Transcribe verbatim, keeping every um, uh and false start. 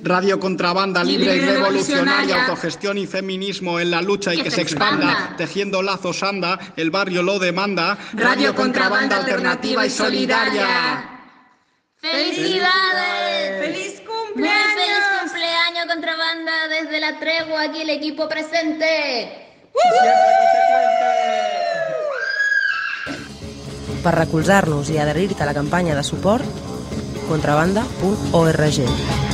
Radio Contrabanda, libre y revolucionaria, autogestión y feminismo en la lucha y que se expanda, tejiendo lazos anda, el barrio lo demanda. Radio Contrabanda alternativa y solidaria. ¡Felicidades! ¡Feliz cumpleaños! ¡Muy feliz cumpleaños, Contrabanda! Desde la tregua, aquí el equipo presente. Per recolzar-nos i adherir-te a la campanya de suport, contrabanda punt org.